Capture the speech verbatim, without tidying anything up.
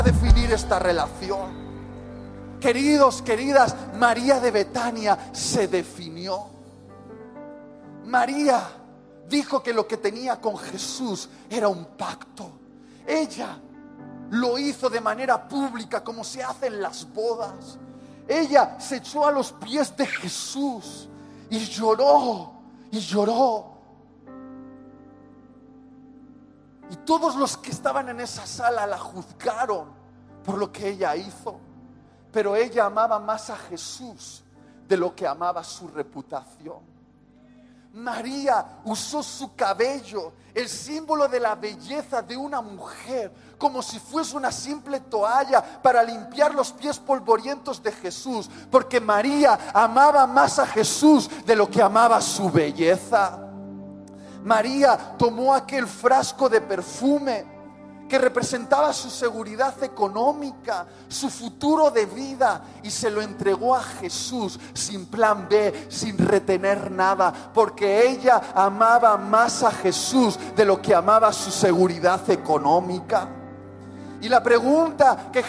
definir esta relación. Queridos, queridas, María de Betania se definió. María dijo que lo que tenía con Jesús era un pacto. Ella lo hizo de manera pública, como se hace en las bodas. Ella se echó a los pies de Jesús y lloró, y lloró. Y todos los que estaban en esa sala la juzgaron por lo que ella hizo. Pero ella amaba más a Jesús de lo que amaba su reputación. María usó su cabello, el símbolo de la belleza de una mujer, como si fuese una simple toalla para limpiar los pies polvorientos de Jesús, porque María amaba más a Jesús de lo que amaba su belleza. María tomó aquel frasco de perfume que representaba su seguridad económica, su futuro de vida, y se lo entregó a Jesús sin plan B, sin retener nada, porque ella amaba más a Jesús de lo que amaba su seguridad económica. Y la pregunta que